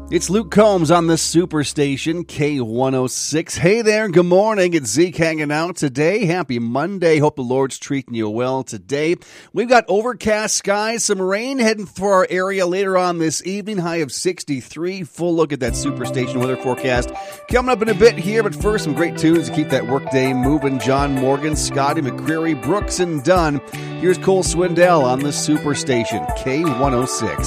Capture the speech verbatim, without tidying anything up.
It's Luke Combs on the Superstation, K one oh six. Hey there, good morning. It's Zeke hanging out today. Happy Monday. Hope the Lord's treating you well today. We've got overcast skies, some rain heading for our area later on this evening. High of sixty-three. Full look at that Superstation weather forecast coming up in a bit here. But first, some great tunes to keep that workday moving. John Morgan, Scotty McCreery, Brooks and Dunn. Here's Cole Swindell on the Superstation, K one oh six.